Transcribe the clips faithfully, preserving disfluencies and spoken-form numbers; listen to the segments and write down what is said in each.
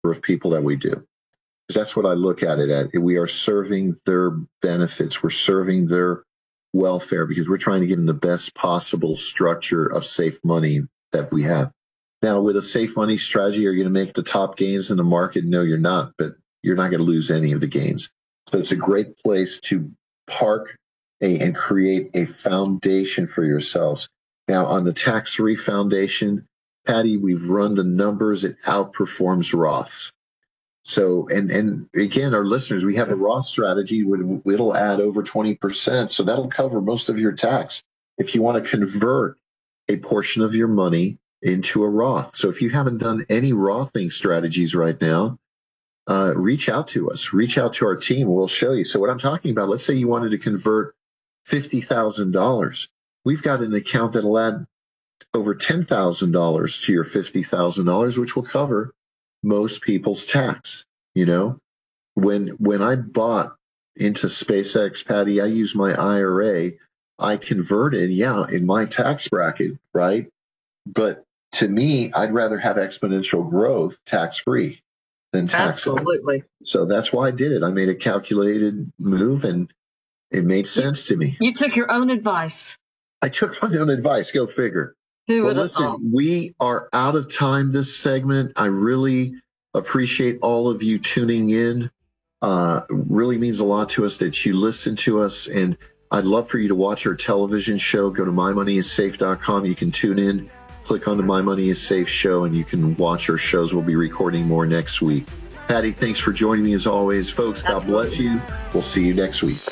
of people that we do. Because that's what I look at it at. We are serving their benefits. We're serving their welfare because we're trying to give them the best possible structure of safe money that we have. Now, with a safe money strategy, are you going to make the top gains in the market? No, you're not, but you're not going to lose any of the gains. So it's a great place to park a, and create a foundation for yourselves. Now, on the tax-free foundation, Patty, we've run the numbers. It outperforms Roths. So, and, and again, our listeners, we have a Roth strategy. It'll add over twenty percent. So that'll cover most of your tax if you want to convert a portion of your money into a Roth. So if you haven't done any Rothing strategies right now, uh, reach out to us, reach out to our team. We'll show you. So what I'm talking about, let's say you wanted to convert fifty thousand dollars. We've got an account that'll add over ten thousand dollars to your fifty thousand dollars, which will cover most people's tax. You know, when, when I bought into SpaceX, Patty, I used my I R A. I converted, yeah, in my tax bracket, right? But to me, I'd rather have exponential growth tax-free than taxable. Absolutely. So that's why I did it. I made a calculated move, and it made sense you, to me. You took your own advice. I took my own advice. Go figure. Who well, listen, thought? We are out of time this segment. I really appreciate all of you tuning in. Uh, really means a lot to us that you listen to us, and I'd love for you to watch our television show. Go to my money is safe dot com. You can tune in. Click on the My Money is Safe show, and you can watch our shows. We'll be recording more next week. Patty, thanks for joining me as always. Folks, God Absolutely. bless you. We'll see you next week.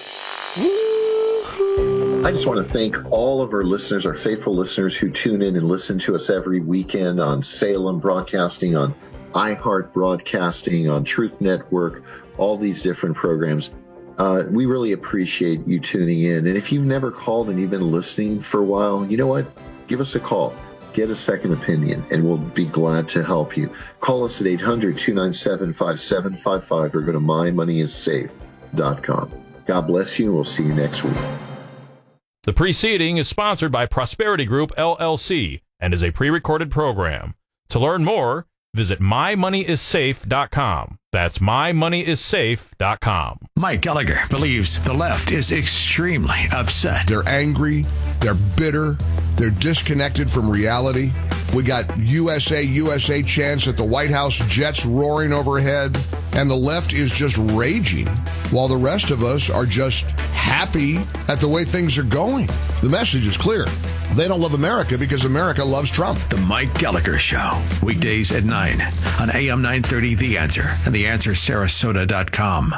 I just want to thank all of our listeners, our faithful listeners who tune in and listen to us every weekend on Salem Broadcasting, on iHeart Broadcasting, on Truth Network, all these different programs. Uh, we really appreciate you tuning in. And if you've never called and you've been listening for a while, you know what? Give us a call. Get a second opinion, and we'll be glad to help you. Call us at eight hundred, two nine seven, five seven five five or go to my money is safe dot com. God bless you, and we'll see you next week. The preceding is sponsored by Prosperity Group, L L C, and is a pre-recorded program. To learn more, visit my money is safe dot com. That's my money is safe dot com. Mike Gallagher believes the left is extremely upset. They're angry. They're bitter. They're disconnected from reality. We got U S A, U S A chants at the White House, jets roaring overhead, and the left is just raging, while the rest of us are just happy at the way things are going. The message is clear. They don't love America because America loves Trump. The Mike Gallagher Show, weekdays at nine on A M nine thirty The Answer and the answer sarasota dot com.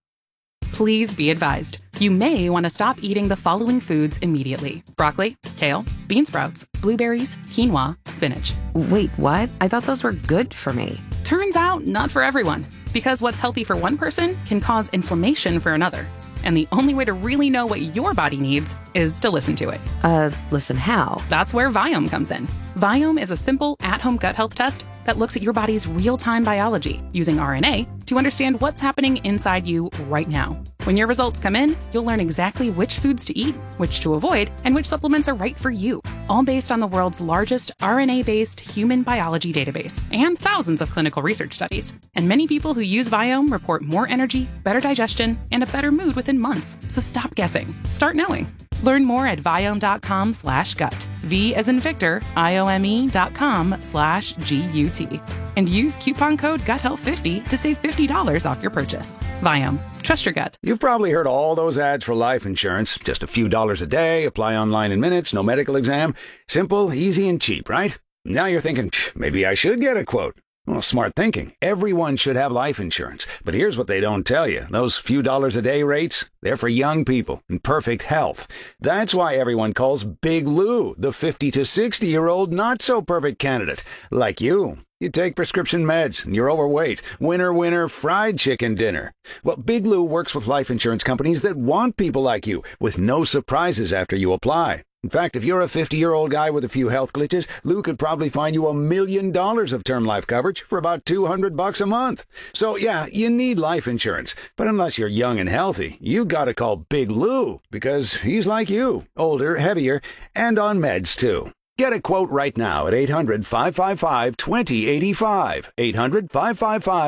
Please be advised, you may want to stop eating the following foods immediately. Broccoli, kale, bean sprouts, blueberries, quinoa, spinach. Wait, what? I thought those were good for me. Turns out, not for everyone. Because what's healthy for one person can cause inflammation for another. And the only way to really know what your body needs is to listen to it. Uh, listen how? That's where Viome comes in. Viome is a simple, at-home gut health test that looks at your body's real-time biology using R N A to understand what's happening inside you right now. When your results come in, you'll learn exactly which foods to eat, which to avoid, and which supplements are right for you, all based on the world's largest R N A-based human biology database and thousands of clinical research studies. And many people who use Viome report more energy, better digestion, and a better mood within months. So stop guessing. Start knowing. Learn more at Viome.com slash gut. V as in Victor, I-O-M-E dot com slash G-U-T. And use coupon code gut health fifty to save fifty dollars off your purchase. Viome. Trust your gut. You've probably heard all those ads for life insurance. Just a few dollars a day, apply online in minutes, no medical exam. Simple, easy, and cheap, right? Now you're thinking, maybe I should get a quote. Well, smart thinking. Everyone should have life insurance. But here's what they don't tell you. Those few dollars a day rates, they're for young people in perfect health. That's why everyone calls Big Lou the fifty to sixty-year-old not-so-perfect candidate. Like you. You take prescription meds, and you're overweight. Winner, winner, fried chicken dinner. Well, Big Lou works with life insurance companies that want people like you, with no surprises after you apply. In fact, if you're a fifty-year-old guy with a few health glitches, Lou could probably find you a million dollars of term life coverage for about two hundred bucks a month. So, yeah, you need life insurance. But unless you're young and healthy, you gotta call Big Lou, because he's like you, older, heavier, and on meds, too. Get a quote right now at eight hundred, five five five, two zero eight five. eight hundred, five five five,